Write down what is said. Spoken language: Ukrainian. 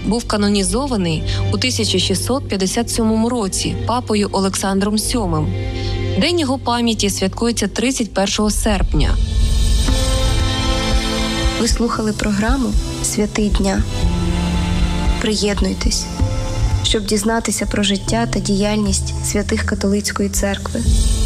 був канонізований у 1657 році папою Олександром VII. День його пам'яті святкується 31 серпня. Ви слухали програму «Святий дня». Приєднуйтесь, щоб дізнатися про життя та діяльність святих католицької церкви.